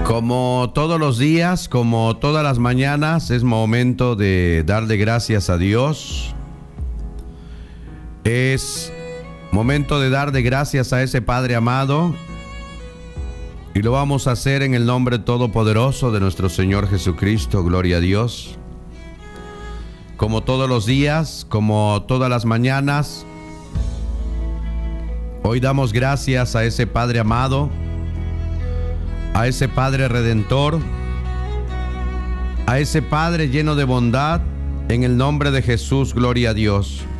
Como todos los días, como todas las mañanas, es momento de darle gracias a Dios. Es momento de darle gracias a ese Padre amado. Y lo vamos a hacer en el nombre todopoderoso de nuestro Señor Jesucristo. Gloria a Dios. Como todos los días, como todas las mañanas, hoy damos gracias a ese Padre amado, a ese Padre Redentor, a ese Padre lleno de bondad, en el nombre de Jesús, gloria a Dios.